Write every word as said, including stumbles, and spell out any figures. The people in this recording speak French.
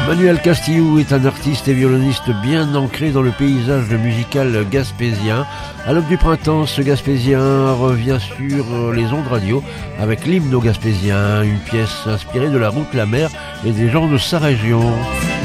Manuel Castillo est un artiste et violoniste bien ancré dans le paysage musical gaspésien. À l'aube du printemps, ce gaspésien revient sur les ondes radio avec l'hymne gaspésien, une pièce inspirée de la route, la mer et des gens de sa région.